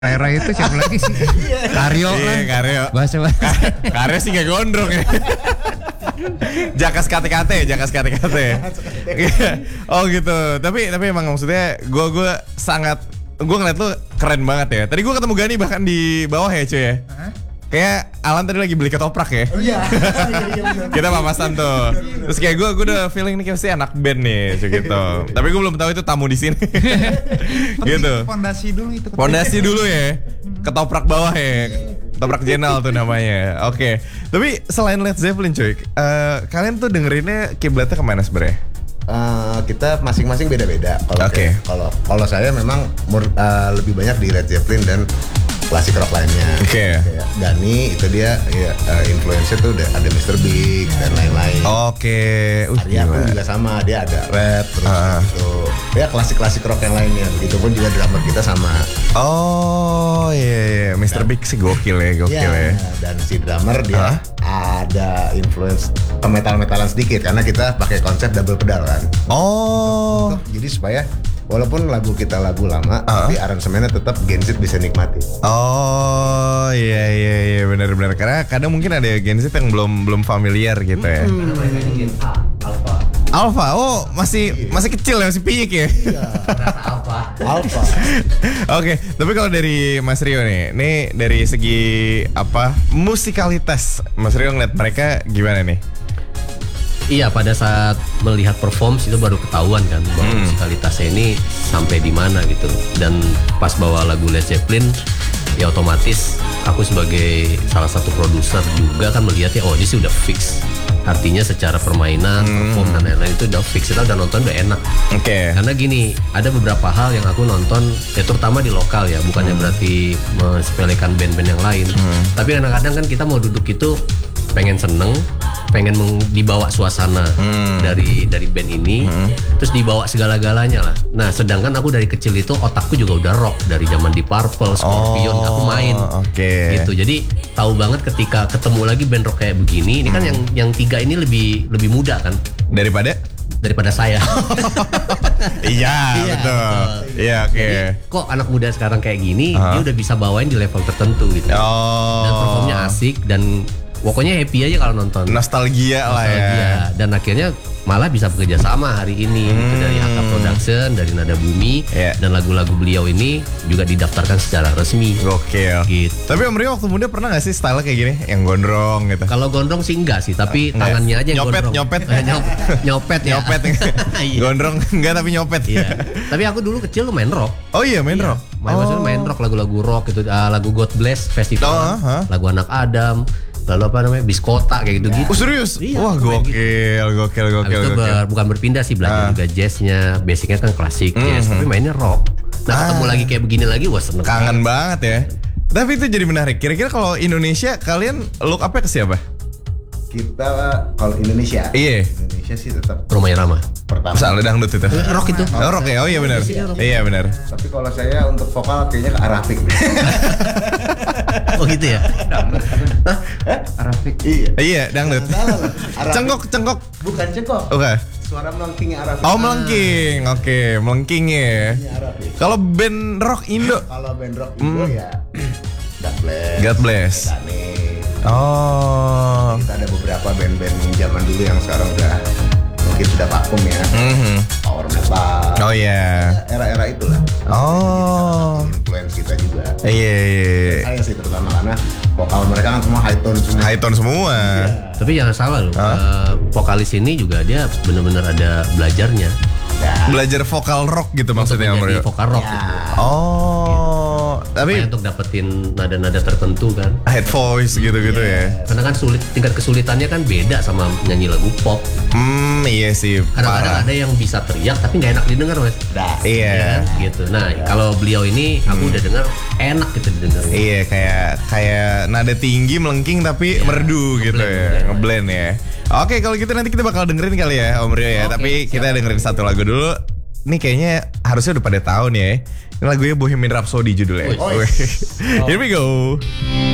Era itu siapa lagi sih? Karyo lah. Iya, Karyo. Bahasa Karyo sih gak gondrong ya. Jakas KTKT. Oh gitu. Tapi emang maksudnya gue sangat ngeliat lu keren banget ya. Tadi gue ketemu Gani bahkan di bawah ya cuy ya. Kayak Alan tadi lagi beli ketoprak ya. Oh iya. Kita papasan tuh. Terus kayak gue udah feeling nih kayak anak band nih gitu. Tapi gue belum tahu itu tamu di sini. Gitu. Fondasi dulu itu. Fondasi dulu ya. Ketoprak bawah ya. Ketoprak Jenal tuh namanya. Oke. Tapi selain Led Zeppelin cuy, kalian tuh dengerinnya kiblatnya kemana sebenarnya? Kita masing-masing beda-beda. Oke. Kalau saya memang lebih banyak di Led Zeppelin dan klasik rock lainnya. Oke. Kayak Dani itu dia influence tuh ada Mr. Big dan lain-lain. Oke. Arya pun juga sama, dia ada rap terus gitu. Ya klasik-klasik rock yang lainnya. Begitupun juga drummer kita sama. Oh iya. Mr. Big sih gokil ya. Dan si drummer dia ada influence ke metal-metalan sedikit karena kita pakai konsep double pedal kan. Oh. Jadi supaya walaupun lagu kita lagu lama, tapi aransemennya tetap Gen Z bisa nikmati. Oh iya benar-benar karena kadang mungkin ada Gen Z yang belum familiar gitu ya. Alpha, oh masih kecil ya, masih piyik ya. Iya. Alpha. Oke, tapi kalau dari Mas Rio nih dari segi musikalitas, Mas Rio ngeliat mereka gimana nih? Iya, pada saat melihat performance itu baru ketahuan kan bahwa musikalitasnya ini sampai di mana gitu. Dan pas bawa lagu Led Zeppelin, ya otomatis aku sebagai salah satu produser juga kan melihatnya, oh ini sih udah fix. Artinya secara permainan, perform dan lain-lain itu udah fix. Kita udah nonton udah enak. Oke. Karena gini, ada beberapa hal yang aku nonton, terutama di lokal ya, bukannya berarti mensepelekan band-band yang lain. Tapi kadang-kadang kan kita mau duduk itu pengen seneng, pengen dibawa suasana dari band ini, terus dibawa segala-galanya lah. Nah, sedangkan aku dari kecil itu otakku juga udah rock dari zaman di Purple, Scorpion, aku main. Gitu. Jadi tahu banget ketika ketemu lagi band rock kayak begini. Ini kan yang tiga ini lebih muda kan daripada saya. Iya, betul. Iya, oke. Kok anak muda sekarang kayak gini, dia udah bisa bawain di level tertentu gitu. Dan performnya asik dan pokoknya happy aja kalau nonton. Nostalgia lah ya. Dan akhirnya malah bisa bekerja sama hari ini gitu, dari HK Production, dari Nada Bumi, dan lagu-lagu beliau ini juga didaftarkan secara resmi. Gokil. Gitu. Tapi Om Rio waktu muda pernah gak sih style kayak gini, yang gondrong gitu? Kalau gondrong sih enggak sih, tapi tangannya aja yang gondrong. Nyopet ya. Gondrong enggak tapi nyopet. Iya. Tapi aku dulu kecil main rock. Oh iya, main rock. Maksudnya main rock, lagu-lagu rock gitu, lagu God Bless Festival, lagu Anak Adam. Lalu Biskota kayak gitu-gitu. Oh serius? Iya, wah gokil. Bukan berpindah sih, belajar juga jazznya. Basicnya kan klasik jazz, tapi mainnya rock. Nah ketemu lagi kayak begini lagi, wah seneng. Kangen banget ya. Tapi itu jadi menarik. Kira-kira kalau Indonesia kalian look up-nya ke siapa? Kita kalau Indonesia sih tetap Rhoma Irama pertama. Misalnya dangdut itu. Rock itu. Rock ya. Oh iya benar. Iya benar. Tapi kalau saya untuk vokal kayaknya ke Arafik. Oh gitu ya. Arafik. Iya, dangdut. Cengkok. Bukan cengkok. Oke. Suara melengkingnya Arafik. Oh melengking. Oke, melengking ya. Kalau band rock Indo? Kalau band rock Indo ya God Bless. Oh. Kita ada beberapa band-band zaman dulu yang sekarang udah mungkin sudah vakum ya. Power metal. Oh iya. Era-era itulah. Oh. Influence kita juga. Iya. Saya sih terutama karena vokal mereka kan semua high tone semua. Tapi jangan salah loh, vokalis ini juga dia benar-benar ada belajarnya. Belajar vokal rock gitu maksudnya Om Rio. Vokal rock gitu. Oh, tapi untuk dapetin nada-nada tertentu kan. Head voice gitu-gitu ya. Karena kan tingkat kesulitannya kan beda sama nyanyi lagu pop. Iya sih. Kadang-kadang ada yang bisa teriak tapi nggak enak didengar, Mas. Iya. Gitu. Nah, kalau beliau ini aku udah dengar enak gitu didengar. Iya, kayak nada tinggi melengking tapi merdu gitu ya. Ngeblend ya. Oke, kalau gitu nanti kita bakal dengerin kali ya Om Rio ya. Tapi kita dengerin satu lagu dulu. Nih kayaknya harusnya udah pada tahu nih ya. Ini lagunya Bohemian Rhapsody judulnya. Here we go.